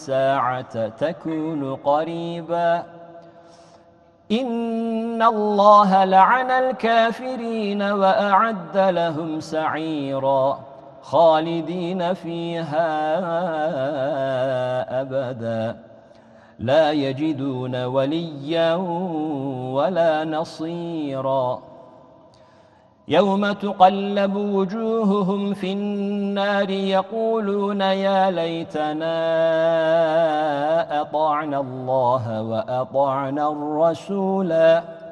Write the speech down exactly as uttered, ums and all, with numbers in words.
الساعة تكون قريبا إن الله لعن الكافرين وأعد لهم سعيرا خالدين فيها أبدا لا يجدون وليا ولا نصيرا يوم تقلب وجوههم في النار يقولون يا ليتنا أطعنا الله وأطعنا الرسولا